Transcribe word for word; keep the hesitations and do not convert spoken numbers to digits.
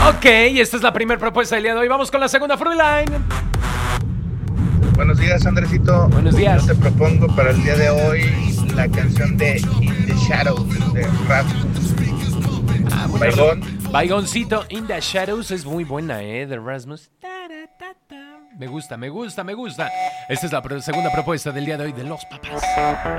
Ok, esta es la primera propuesta del día de hoy. Vamos con la segunda Fruitline. Buenos días, Andresito. Buenos días. Yo te propongo para el día de hoy la canción de In the Shadows de Rasmus. Ah, bueno, Baigón. Baigoncito In the Shadows es muy buena, ¿eh? De Rasmus. Me gusta, me gusta, me gusta. Esta es la pro- segunda propuesta del día de hoy de Los Papás.